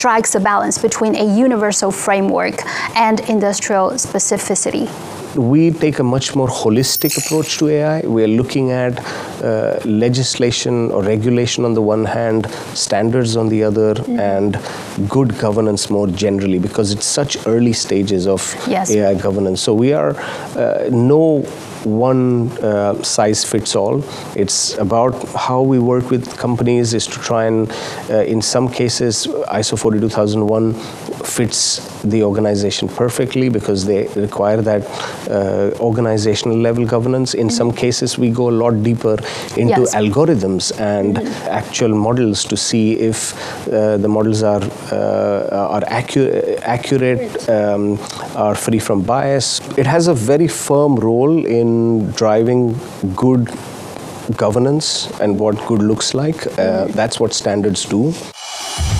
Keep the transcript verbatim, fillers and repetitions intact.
strikes a balance between a universal framework and industrial specificity? We take a much more holistic approach to A I. We are looking at uh, legislation or regulation on the one hand, standards on the other, mm-hmm. and good governance more generally, because it's such early stages of yes. A I governance. So we are uh, no one uh, size fits all. It's about how we work with companies is to try and, uh, in some cases, I S O forty-two thousand one fits the organization perfectly because they require that uh, organizational level governance. In mm-hmm. some cases, we go a lot deeper into yes. algorithms and mm-hmm. actual models to see if uh, the models are uh, are accu accurate, um, are free from bias. It has a very firm role in driving good governance and what good looks like. Uh, that's what standards do.